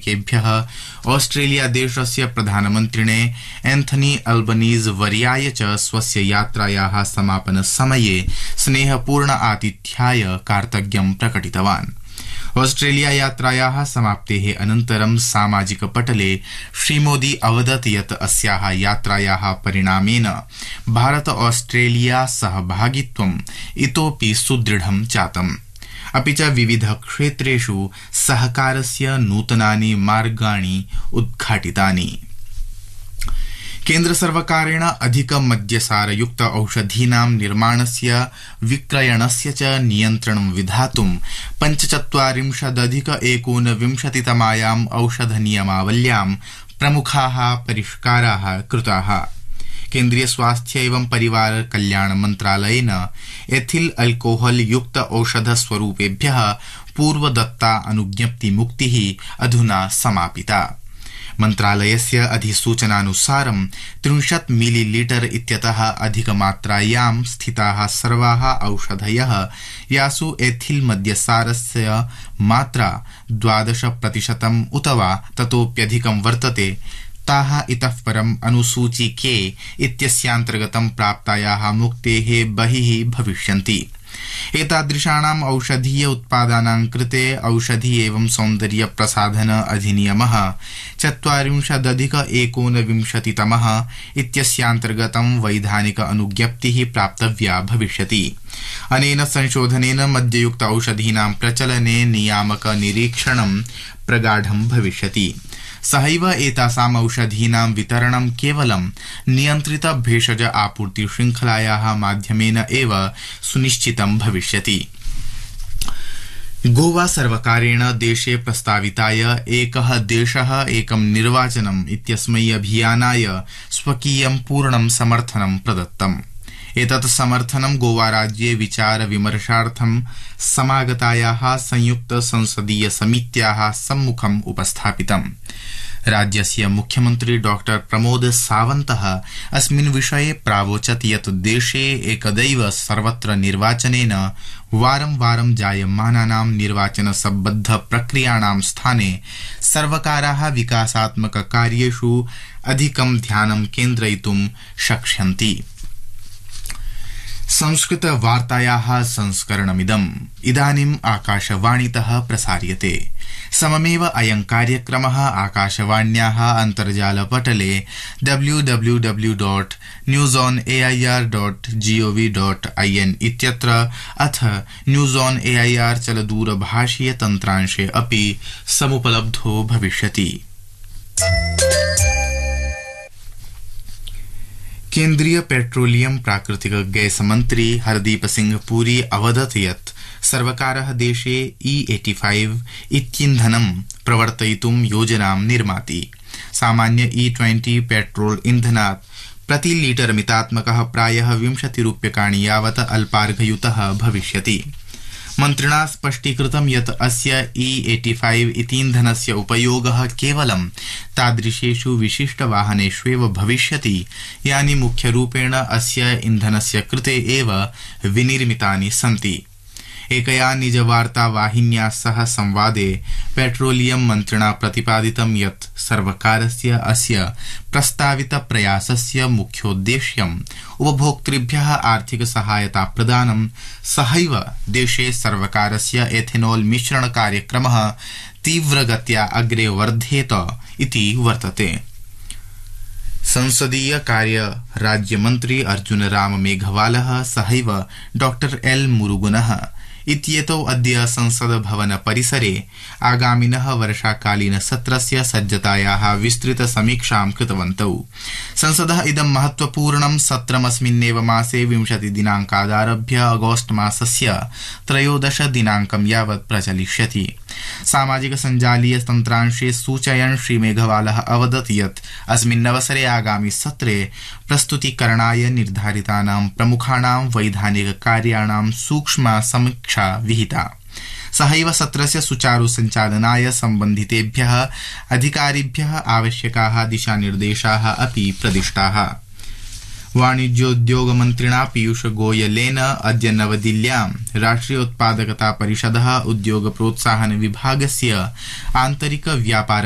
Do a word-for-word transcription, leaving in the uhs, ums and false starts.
नागरिकेभ्यः Australia देशस्य प्रधानमन्त्रिणे Anthony Albanese वर्याय च स्वस्य यात्रायाः समापन समये स्नेहपूर्ण आतिथ्याय कार्तज्ञं प्रकटितवान्। ऑस्ट्रेलिया यात्रायाः समाप्तेः अनन्तरं सामाजिक पटले श्रीमोदी अवदत् यत् अस्याः यात्रायाः परिणामेन भारत ऑस्ट्रेलिया सहभागित्वम् इतोऽपि सुदृढं जातम्, अपि च विविध क्षेत्रेषु सहकारस्य नूतनानि मार्गाणि उद्घाटितानि। केन्द्र सर्वकारेण अधिक मद्यसारयुक्त औषधीनां निर्माणस्य विक्रयणस्य च नियन्त्रणं विधातुं पञ्चचत्वारिंशदधिक एकोनविंशतितमायाम् औषधनियमावल्यां प्रमुखाः परिष्काराः कृताः। केन्द्रीय स्वास्थ्य एवं परिवार कल्याण मन्त्रालयेन एथिल अल्कोहल युक्त औषध स्वरूपेभ्यः पूर्वदत्ता अनुज्ञप्ति मुक्तिः अधुना समापिता। मन्त्रालयस्य अधिसूचनानुसारं त्रिंशत् मिलीलीटर इत्यतः अधिकमात्रायां स्थिताः सर्वाः औषधयः यासु एथिल मद्यसारस्य मात्रा द्वादश प्रतिशतम् उत वा ततोप्यधिकं वर्तते ताः इतः परम् अनुसूची के इत्यस्यान्तर्गतं प्राप्तायाः मुक्तेः बहिः भविष्यन्ति। एतादृशानाम् औषधीय उत्पादानां कृते औषधि एवं सौन्दर्य प्रसाधन अधिनियमः चत्वारिंशदधिक एकोनविंशतितमः इत्यस्यान्तर्गतं वैधानिक अनुज्ञप्तिः प्राप्तव्या भविष्यति। अनेन संशोधनेन मद्ययुक्त औषधीनां प्रचलने नियामक निरीक्षणं प्रगाढं भविष्यति। सहैव एतासाम् औषधीनां वितरणं केवलं नियन्त्रित भेषज आपूर्ति श्रृंखलायाः माध्यमेन एव सुनिश्चितं भविष्यति। गोवा सर्वकारेण देशे प्रस्ताविताय एकः देशः एकं निर्वाचनम् इत्यस्मै अभियानाय स्वकीयं पूर्णं समर्थनं प्रदत्तम्। एतत् समर्थनं गोवा राज्ये विचार विमर्शार्थं समागतायाः संयुक्त संसदीय समित्याः सम्मुखम् उपस्थापितम्। राज्यस्य मुख्यमन्त्री डॉक्टर प्रमोद सावन्तः अस्मिन् विषये प्रावोचत् यत् देशे एकदैव सर्वत्र निर्वाचनेन वारं वारं जायमानानां निर्वाचन सम्बद्ध प्रक्रियाणां स्थाने सर्वकाराः विकासात्मक कार्येषु अधिकं ध्यानं केन्द्रयितुं शक्ष्यन्ति। संस्कृत वार्तायाः संस्करणमिदम् इदानीम् आकाशवाणीतः प्रसार्यते। सममेव अयं कार्यक्रमः आकाशवाण्याः अन्तर्जालपटले W W W dot news on A I R dot gov dot I N इत्यत्र अथ news on A I R चलदूरभाषीय तन्त्रांशे अपि समुपलब्धो भविष्यति। केन्द्रीय पेट्रोलियम प्राकृतिक गैस मंत्री हरदीप सिंह पुरी अवदत् यत् सर्वकारः देशे ई पचासी इत्यीन्धनं प्रवर्तयितुं योजनां निर्माति। सामान्य ई ट्वेंटी पेट्रोल ईन्धनात् प्रति लीटर मितात्मकः प्रायः विंशति रूप्यकाणि यावत् अल्पार्घयुतः भविष्यति। मन्त्रिणा स्पष्टीकृतं यत् अस्य ई पचासी इतीन्धनस्य उपयोगः केवलं तादृशेषु विशिष्टवाहनेष्वेव भविष्यति यानि मुख्यरूपेण अस्य ईन्धनस्य कृते एव विनिर्मितानि सन्ति। एकया निजवार्तावाहिन्या सह संवादे पेट्रोलियम मन्त्रिणा प्रतिपादितं यत् सर्वकारस्य अस्य प्रस्तावित प्रयासस्य मुख्योद्देश्यम् उपभोक्तृभ्यः आर्थिक सहायता प्रदानं सहैव देशे सर्वकारस्य एथेनॉल मिश्रण कार्यक्रमः तीव्रगत्या अग्रे वर्धेत इति वर्तते। संसदीय कार्य राज्यमन्त्री अर्जुन राम मेघवालः सहैव डॉक्टर एल मुरुगनः इत्येतौ अद्य संसद भवन परिसरे आगामिनः वर्षाकालीन सत्रस्य सज्जतायाः विस्तृत समीक्षां कृतवन्तौ। संसदः इदं महत्वपूर्णं सत्रमस्मिन्नेव मासे विंशति दिनाङ्कादारभ्य अगस्त मासस्य त्रयोदश दिनाङ्कं यावत् प्रचलिष्यति। सामाजिक संजालीय तन्त्रांशे सूचयन् श्री मेघवालः अवदत् यत् अस्मिन्नवसरे आगामि सत्रे प्रस्तुतीकरणाय निर्धारितानां प्रमुखाणां वैधानिक कार्याणां सूक्ष्मा समीक्षा विहिता। सहैव सत्रस्य सुचारु सञ्चालनाय सम्बन्धितेभ्यः अधिकारिभ्यः आवश्यकाः दिशानिर्देशाः अपि प्रदिष्टाः। वाणिज्योद्योग मन्त्रिणा पीयूष गोयलेन अद्य नवदिल्ल्यां राष्ट्रिय उत्पादकता परिषदः उद्योग प्रोत्साहन विभागस्य आन्तरिक व्यापार